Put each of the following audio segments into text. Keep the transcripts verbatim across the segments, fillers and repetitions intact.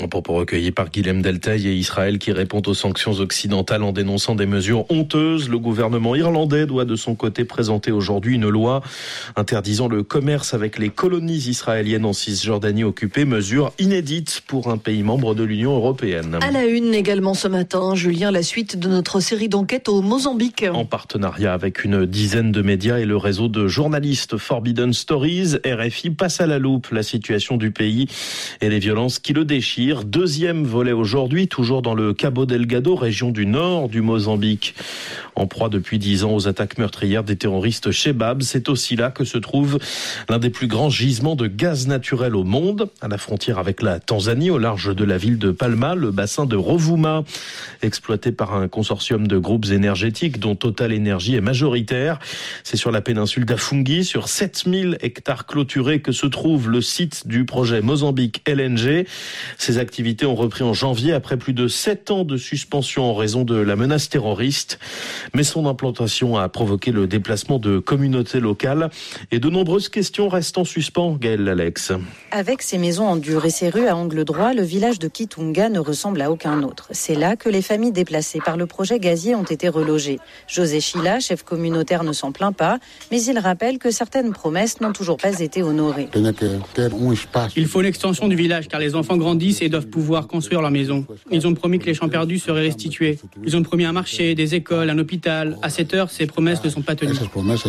Propos recueillis par Guilhem Deltaï et Israël qui répond aux sanctions occidentales en dénonçant des mesures honteuses. Le gouvernement irlandais doit de son côté présenter aujourd'hui une loi interdisant le commerce avec les colonies israéliennes en Cisjordanie occupée. Mesure inédite pour un pays membre de l'Union européenne. À la une également ce matin, Julien, la suite de notre série d'enquêtes au Mozambique. En partenariat avec une dizaine de médias et le réseau de journalistes Forbidden Stories, R F I passe à la loupe la situation du pays et les violences qui le déchirent. Deuxième volet aujourd'hui, toujours dans le Cabo Delgado, région du nord du Mozambique. En proie depuis dix ans aux attaques meurtrières des terroristes Chebab, c'est aussi là que se trouve l'un des plus grands gisements de gaz naturel au monde, à la frontière avec la Tanzanie, au large de la ville de Palma, le bassin de Rovuma, exploité par un consortium de groupes énergétiques dont Total Energy est majoritaire. C'est sur la péninsule d'Afungi, sur sept mille hectares clôturés, que se trouve le site du projet Mozambique L N G. Ces activités ont repris en janvier après plus de sept ans de suspension en raison de la menace terroriste. Mais son implantation a provoqué le déplacement de communautés locales et de nombreuses questions restent en suspens, Gaëlle Alex. Avec ses maisons en dur et ses rues à angle droit, le village de Kitunga ne ressemble à aucun autre. C'est là que les familles déplacées par le projet gazier ont été relogées. José Chila, chef communautaire, ne s'en plaint pas, mais il rappelle que certaines promesses n'ont toujours pas été honorées. Il faut l'extension du village car les enfants grandissent et doivent pouvoir construire leur maison. Ils ont promis que les champs perdus seraient restitués. Ils ont promis un marché, des écoles, un hôpital. À cette heure, ces promesses ne sont pas tenues.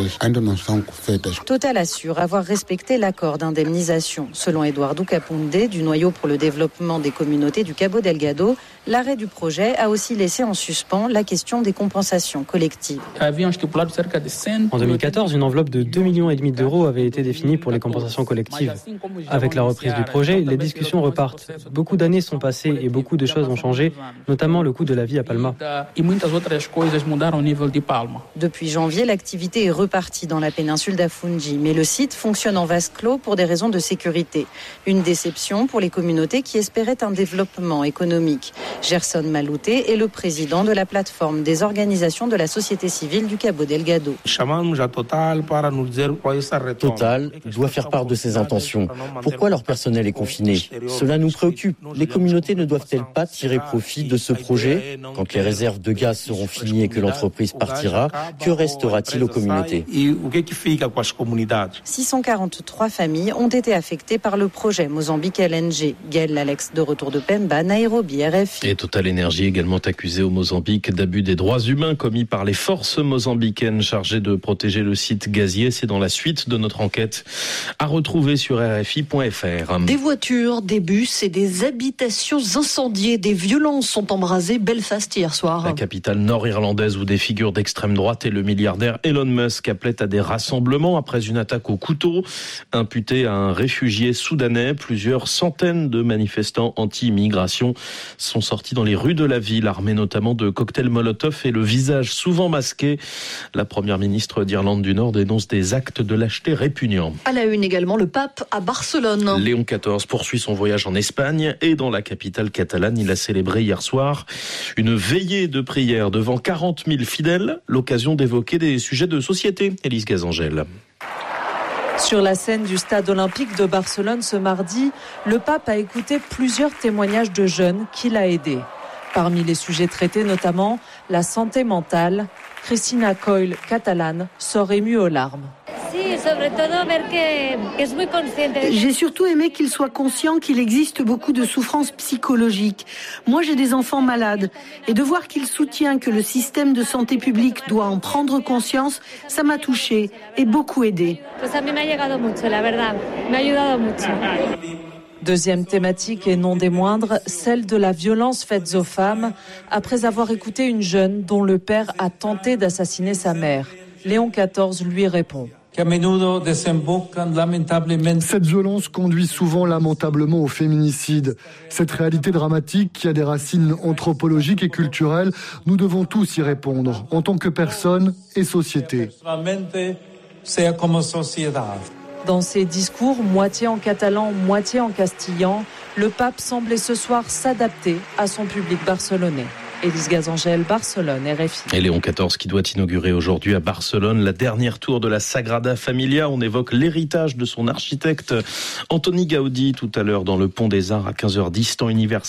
Total assure avoir respecté l'accord d'indemnisation. Selon Eduardo Capunde, du noyau pour le développement des communautés du Cabo Delgado, l'arrêt du projet a aussi laissé en suspens la question des compensations collectives. En deux mille quatorze, une enveloppe de deux virgule cinq millions d'euros avait été définie pour les compensations collectives. Avec la reprise du projet, les discussions repartent. Beaucoup d'années sont passées et beaucoup de choses ont changé, notamment le coût de la vie à Palma. Depuis janvier, l'activité est repartie dans la péninsule d'Afungi, mais le site fonctionne en vase clos pour des raisons de sécurité. Une déception pour les communautés qui espéraient un développement économique. Gerson Malouté est le président de la plateforme des organisations de la société civile du Cabo Delgado. Total doit faire part de ses intentions. Pourquoi leur personnel est confiné ? Cela nous préoccupe. Les communautés ne doivent-elles pas tirer profit de ce projet ? Quand les réserves de gaz seront finies et que l'entreprise partira, que restera-t-il aux communautés ? six cent quarante-trois familles ont été affectées par le projet Mozambique L N G. Gaëlle Alex de retour de Pemba, Nairobi, R F I. Et Total Energy également accusé au Mozambique d'abus des droits humains commis par les forces mozambicaines chargées de protéger le site gazier. C'est dans la suite de notre enquête à retrouver sur R F I point F R. Des voitures, des bus et des habitations incendiées. Des violences sont embrasées Belfast hier soir. La capitale nord-irlandaise où des figures d'extrême droite et le milliardaire Elon Musk appelaient à des rassemblements après une attaque au couteau imputée à un réfugié soudanais. Plusieurs centaines de manifestants anti-immigration sont sortis dans les rues de la ville, armés notamment de cocktails Molotov et le visage souvent masqué. La première ministre d'Irlande du Nord dénonce des actes de lâcheté répugnants. À la une également, le pape à Barcelone. Léon quatorze poursuit son voyage en Espagne et dans la capitale catalane, il a célébré hier soir une veillée de prière devant quarante mille fidèles, l'occasion d'évoquer des sujets de société. Élise Gazangel. Sur la scène du stade olympique de Barcelone ce mardi, le pape a écouté plusieurs témoignages de jeunes qu'il a aidés. Parmi les sujets traités notamment, la santé mentale. Cristina Coll, catalane, sort émue aux larmes. J'ai surtout aimé qu'il soit conscient qu'il existe beaucoup de souffrances psychologiques. Moi, j'ai des enfants malades. Et de voir qu'il soutient que le système de santé publique doit en prendre conscience, ça m'a touchée et beaucoup aidé. Deuxième thématique et non des moindres, celle de la violence faite aux femmes, après avoir écouté une jeune dont le père a tenté d'assassiner sa mère. Léon quatorze lui répond. Cette violence conduit souvent lamentablement au féminicide. Cette réalité dramatique qui a des racines anthropologiques et culturelles, nous devons tous y répondre, en tant que personne et société. Dans ses discours, moitié en catalan, moitié en castillan, le pape semblait ce soir s'adapter à son public barcelonais. Élise Gazangel, Barcelone, R F I. Et Léon quatorze qui doit inaugurer aujourd'hui à Barcelone la dernière tour de la Sagrada Familia. On évoque l'héritage de son architecte Antoni Gaudi tout à l'heure dans le Pont des Arts à quinze heures dix, temps universel.